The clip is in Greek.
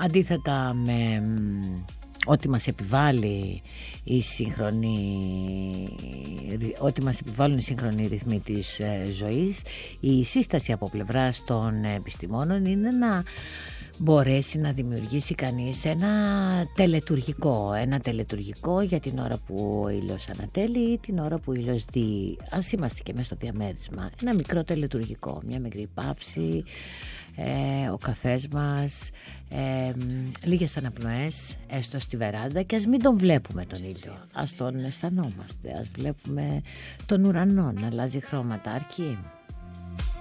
Αντίθετα με ό,τι μας επιβάλλει ό,τι μας επιβάλλουν οι σύγχρονοι ρυθμοί της ζωής, η σύσταση από πλευράς των επιστημόνων είναι να μπορέσει να δημιουργήσει κανείς ένα τελετουργικό για την ώρα που ο ήλιος ανατέλει ή την ώρα που ο ήλιος δει. Ας είμαστε και μέσα στο διαμέρισμα, ένα μικρό τελετουργικό, μια μικρή παύση, ο καφές μας, λίγες αναπνοές έστω στη βεράντα, και ας μην τον βλέπουμε τον ήλιο, ας τον αισθανόμαστε, ας βλέπουμε τον ουρανό να αλλάζει χρώματα, αρκεί.